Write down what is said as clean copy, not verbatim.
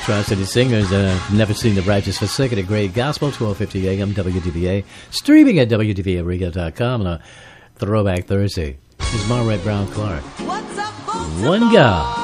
Tri-City Singers, Never Seen the Righteous Forsaken, a great gospel, 1250 AM, WDVA, streaming at WDVARadio.com on a Throwback Thursday. This is Margaret Brown Clark. One God.